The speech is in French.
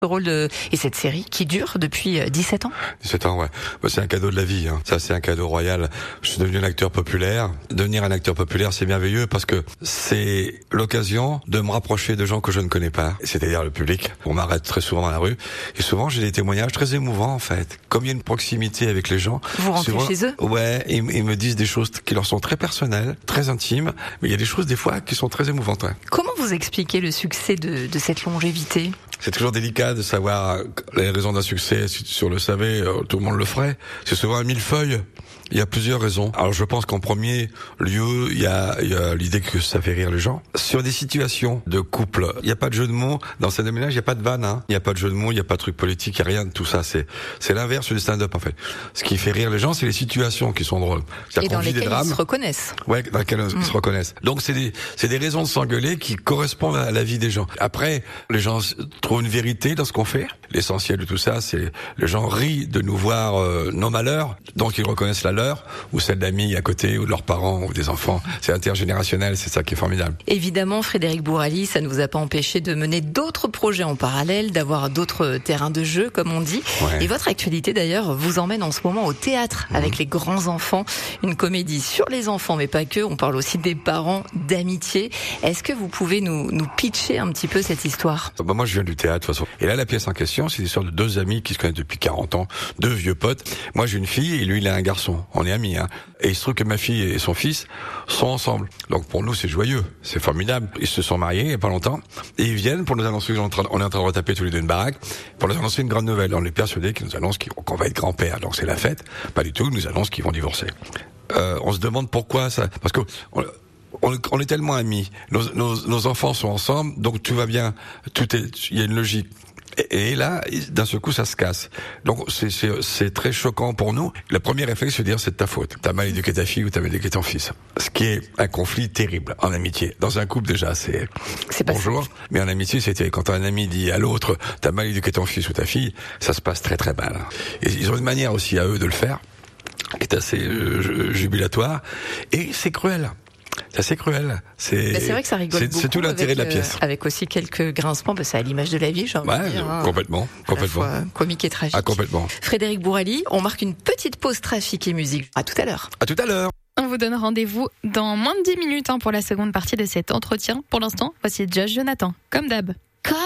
Rôle et cette série qui dure depuis 17 ans. 17 ans, ouais. C'est un cadeau de la vie, hein. Ça, c'est un cadeau royal. Je suis devenu un acteur populaire. Devenir un acteur populaire, c'est merveilleux parce que c'est l'occasion de me rapprocher de gens que je ne connais pas. C'est-à-dire le public. On m'arrête très souvent dans la rue. Et souvent, j'ai des témoignages très émouvants, en fait. Comme il y a une proximité avec les gens. Vous rentrez souvent, chez eux? Ouais. Ils me disent des choses qui leur sont très personnelles, très intimes. Mais il y a des choses, des fois, qui sont très émouvantes, ouais. Comment vous expliquez le succès de cette longévité? C'est toujours délicat de savoir les raisons d'un succès. Si on le savait, tout le monde le ferait. C'est souvent un millefeuille. Il y a plusieurs raisons. Alors je pense qu'en premier lieu, il y a l'idée que ça fait rire les gens. Sur des situations de couple, il n'y a pas de jeu de mots. Dans ces deux ménages, il n'y a pas de vanne, hein. Il n'y a pas de jeu de mots, il n'y a pas de truc politique, il n'y a rien de tout ça. C'est l'inverse du stand-up, en fait. Ce qui fait rire les gens, c'est les situations qui sont drôles. Et dans lesquelles ils se reconnaissent. Ouais, dans lesquelles ils se reconnaissent. Donc c'est des raisons de s'engueuler qui correspondent à la vie des gens. Après, les gens trouvent une vérité dans ce qu'on fait. L'essentiel de tout ça, c'est les gens rient de nous voir nos malheurs, donc ils reconnaissent la leur, ou celle d'amis à côté, ou de leurs parents, ou des enfants. C'est intergénérationnel, c'est ça qui est formidable. Évidemment, Frédéric Bourali, ça ne vous a pas empêché de mener d'autres projets en parallèle, d'avoir d'autres terrains de jeu, comme on dit. Ouais. Et votre actualité, d'ailleurs, vous emmène en ce moment au théâtre, avec les grands enfants. Une comédie sur les enfants, mais pas que. On parle aussi des parents, d'amitié. Est-ce que vous pouvez nous pitcher un petit peu cette histoire? Moi, je viens du théâtre, de toute façon. Et là, la pièce en question, c'est l'histoire de deux amis qui se connaissent depuis 40 ans, deux vieux potes. Moi, j'ai une fille et lui, il a un garçon. On est amis, hein. Et il se trouve que ma fille et son fils sont ensemble. Donc pour nous, c'est joyeux, c'est formidable. Ils se sont mariés il n'y a pas longtemps et ils viennent pour nous annoncer qu'on est en train de retaper tous les deux une baraque pour nous annoncer une grande nouvelle. On est persuadés qu'ils nous annoncent qu'on va être grand-père. Donc c'est la fête. Pas du tout, ils nous annoncent qu'ils vont divorcer. On se demande pourquoi ça. Parce que on est tellement amis. Nos enfants sont ensemble, donc tout va bien. Il y a une logique. Et là, d'un seul coup, ça se casse. Donc, c'est très choquant pour nous. Le premier réflexe, c'est de dire, c'est de ta faute. T'as mal éduqué ta fille ou t'as mal éduqué ton fils. Ce qui est un conflit terrible en amitié. Dans un couple, déjà, c'est bonjour. Mais en amitié, c'était quand un ami dit à l'autre, t'as mal éduqué ton fils ou ta fille, ça se passe très très mal. Et ils ont une manière aussi à eux de le faire, qui est assez jubilatoire. Et c'est cruel. C'est assez cruel. C'est vrai que ça rigole beaucoup. C'est tout l'intérêt de la pièce. Avec aussi quelques grincements, c'est à l'image de la vie, j'ai envie de dire. Hein. Complètement. À la fois comique et tragique. Ah, complètement. Frédéric Bourali, on marque une petite pause trafic et musique. À tout à l'heure. À tout à l'heure. On vous donne rendez-vous dans moins de 10 minutes pour la seconde partie de cet entretien. Pour l'instant, voici Josh Jonathan, comme d'hab.